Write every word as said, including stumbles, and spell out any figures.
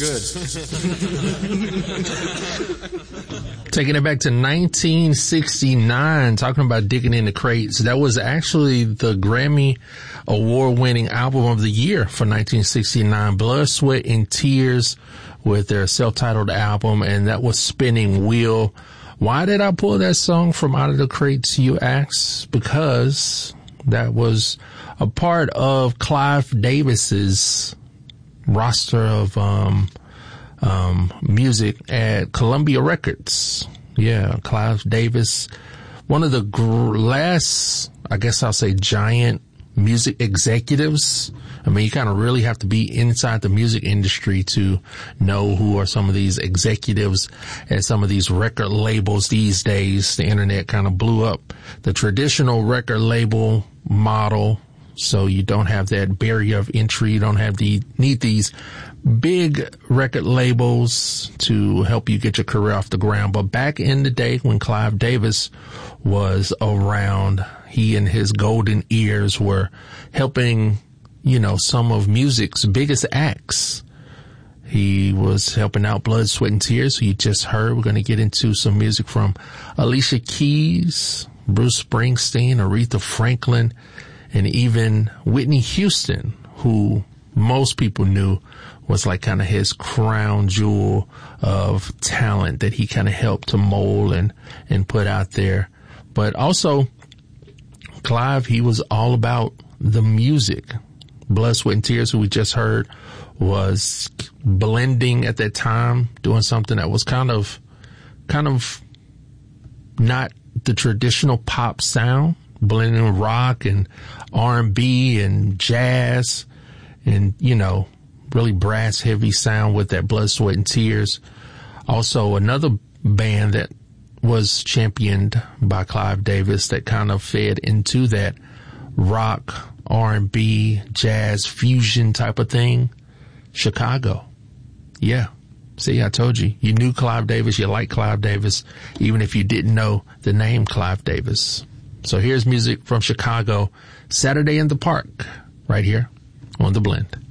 good. Taking it back to nineteen sixty-nine, talking about digging in the crates. That was actually the Grammy award-winning album of the year for nineteen sixty-nine. Blood, Sweat, and Tears with their self-titled album, and that was Spinning Wheel. Why did I pull that song from out of the crates, you ask? Because that was a part of Clive Davis's roster of um um music at Columbia Records. Yeah, Clive Davis, one of the gr- last, I guess I'll say, giant music executives. I mean, you kind of really have to be inside the music industry to know who are some of these executives at some of these record labels these days. The internet kind of blew up the traditional record label model, so you don't have that barrier of entry. You don't have the need these big record labels to help you get your career off the ground. But back in the day when Clive Davis was around, he and his golden ears were helping, you know, some of music's biggest acts. He was helping out Blood, Sweat, and Tears, who you just heard. We're going to get into some music from Alicia Keys, Bruce Springsteen, Aretha Franklin, and even Whitney Houston, who most people knew was like kind of his crown jewel of talent that he kind of helped to mold and, and put out there. But also, Clive, he was all about the music. Blood, Sweat, and Tears, who we just heard, was blending at that time, doing something that was kind of, kind of not the traditional pop sound, blending rock and R and B and jazz and, you know, really brass heavy sound with that Blood, Sweat, and Tears. Also, another band that was championed by Clive Davis that kind of fed into that rock, R and B, jazz, fusion type of thing, Chicago. Yeah. See, I told you. You knew Clive Davis. You liked Clive Davis, even if you didn't know the name Clive Davis. So here's music from Chicago, Saturday in the Park, right here on The Blend.